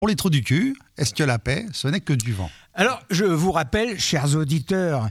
Pour les trous du cul, est-ce que la paix, ce n'est que du vent? Alors, je vous rappelle, chers auditeurs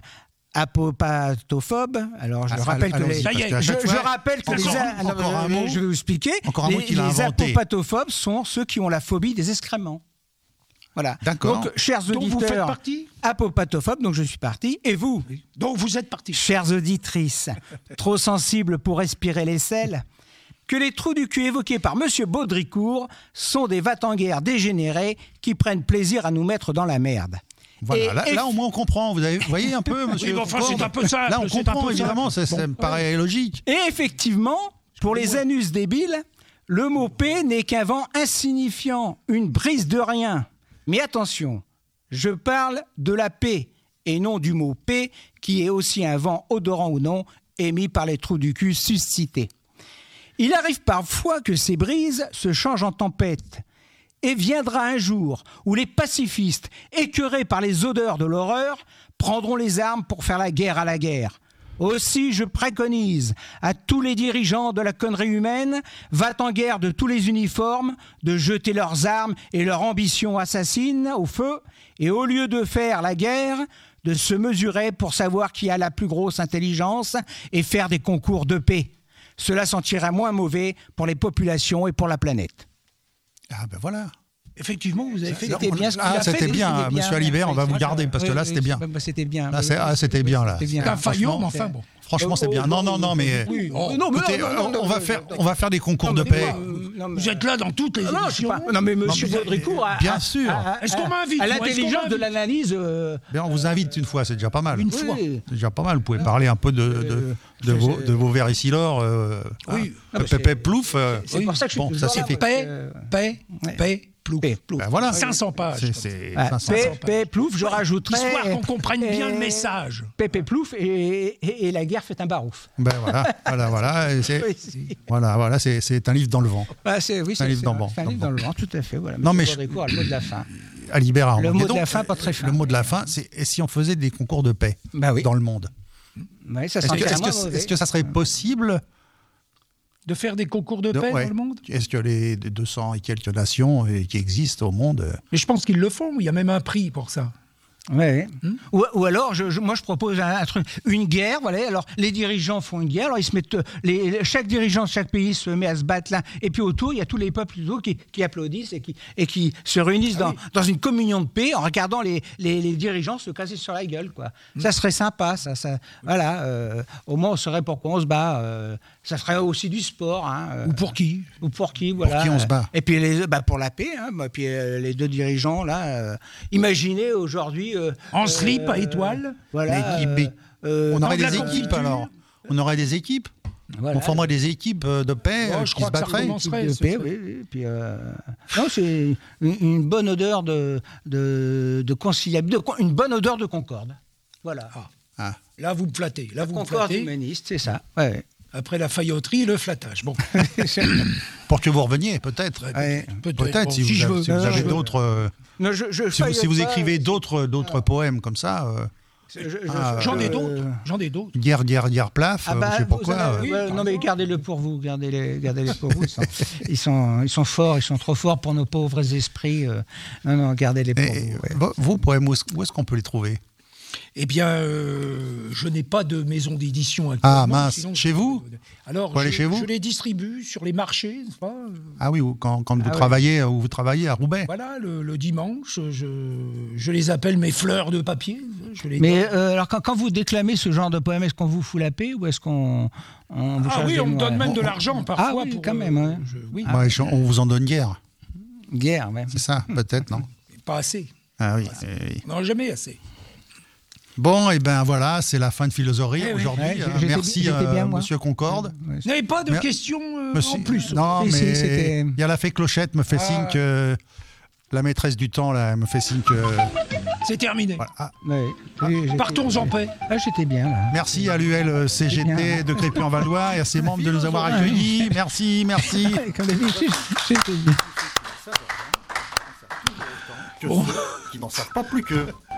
apopatophobes, alors je rappelle que les... Je rappelle que je vais vous expliquer. Les apopatophobes sont ceux qui ont la phobie des excréments. Voilà. D'accord. Donc, chers auditeurs, vous faites partie apopatophobes, donc je suis parti. Et vous? Donc vous êtes partie. Chères auditrices, trop sensibles pour respirer les selles, que les trous du cul évoqués par M. Baudricourt sont des va-t-en-guerre dégénérés qui prennent plaisir à nous mettre dans la merde. Voilà, là au moins on comprend. Vous voyez un peu, monsieur. Oui, enfin, c'est un peu ça. Là on comprend, évidemment, ça me paraît logique. Et effectivement, pour les anus débiles, le mot paix n'est qu'un vent insignifiant, une brise de rien. Mais attention, je parle de la paix et non du mot paix, qui est aussi un vent odorant ou non, émis par les trous du cul suscités. Il arrive parfois que ces brises se changent en tempête. Et viendra un jour où les pacifistes, écœurés par les odeurs de l'horreur, prendront les armes pour faire la guerre à la guerre. Aussi, je préconise à tous les dirigeants de la connerie humaine, va-t-en-guerre de tous les uniformes, de jeter leurs armes et leurs ambitions assassines au feu, et au lieu de faire la guerre, de se mesurer pour savoir qui a la plus grosse intelligence et faire des concours de paix. Cela sentira moins mauvais pour les populations et pour la planète. Ah ben voilà. Effectivement, vous avez fait. C'était bien ce qu'il a fait. C'était bien, monsieur Alibert, on va vous garder parce que là, c'était bien. C'était bien. Là, c'était bien, là. C'est un faillot, mais enfin bon. Franchement, c'est bien. Non, mais. Écoutez, on va faire des concours de paix. Vous êtes là dans toutes les émissions. Non, mais monsieur Baudricourt bien sûr. Est-ce qu'on m'invite? À l'intelligence de l'analyse. On vous invite une fois, c'est déjà pas mal. Une fois. C'est déjà pas mal. Vous pouvez parler un peu de vos vericilores. Oui. Pépé plouf. C'est pour ça que je suis. Ça c'est fait. Paix. Plouf. Ben voilà. 500 pages. C'est paix, plouf, je rajouterais. Histoire qu'on comprenne bien le message. Paix, plouf, et la guerre fait un barouf. Ben voilà. Voilà, c'est un livre dans le vent. C'est un livre dans le vent, tout à fait. Voilà. Non, mais le mot de la fin. Alibert, le mot de la fin, pas très fin. Le mot de la fin, c'est et si on faisait des concours de paix dans le monde? Oui, ça est-ce que ça serait possible de faire des concours de paix dans le monde? Est-ce que les 200 et quelques nations qui existent au monde... Mais je pense qu'ils le font, il y a même un prix pour ça. Ouais. Ou alors, moi je propose un truc, une guerre, voilà. Alors les dirigeants font une guerre, alors ils se mettent, chaque dirigeant de chaque pays se met à se battre là, et puis autour il y a tous les peuples qui applaudissent et qui se réunissent dans une communion de paix en regardant les dirigeants se casser sur la gueule, quoi. Ça serait sympa, ça voilà. Au moins on saurait pourquoi on se bat. Ça ferait aussi du sport. Hein, ou pour qui? Voilà. Pour qui on se bat? Et puis pour la paix. Hein, puis les deux dirigeants là. Imaginez aujourd'hui. En slip à étoiles. Voilà. On aurait des équipes alors. On aurait des équipes. Voilà. On formerait des équipes de paix qui se battraient. De paix, oui. Puis, non, c'est une bonne odeur de conciliabilité, une bonne odeur de concorde. Voilà. Là, vous me flattez. Là, vous concorde humaniste, c'est ça. Ouais. Après la failloterie, le flattage. Bon. Pour que vous reveniez, peut-être. Peut-être bon, si vous avez d'autres. Si vous écrivez d'autres poèmes comme ça. J'en ai d'autres. Guerre, plaf, je sais pas quoi. Non mais gardez-le pour vous, gardez-les pour vous. Ils sont forts, ils sont trop forts pour nos pauvres esprits. Non, gardez-les pour vous. Vos poèmes, où est-ce qu'on peut les trouver? Eh bien, je n'ai pas de maison d'édition actuellement. Ah mince, chez vous? Alors, je les distribue sur les marchés, n'est-ce pas? Ah oui, quand vous travaillez à Roubaix. Voilà, le dimanche, je les appelle mes fleurs de papier. Mais alors, quand vous déclamez ce genre de poème, est-ce qu'on vous fout la paix ou est-ce qu'on vous charge on me donne même de l'argent parfois. Oui, quand même. On vous en donne guère. Guère, même. C'est ça, peut-être, non? Pas assez. Ah oui. Non, jamais assez. Bon, et ben voilà, c'est la fin de Philosopherie aujourd'hui. Merci, Monsieur Concorde. Vous n'avez pas de questions en plus? Non, mais il y a la fée Clochette me fait signe que la maîtresse du temps là, me fait signe que c'est terminé. Voilà. Partons en paix. J'étais bien là. Merci à l'UL CGT de Crépy-en-Valois et à ses membres de nous avoir accueillis. Merci. J'étais bien. Qui n'en savent pas plus que.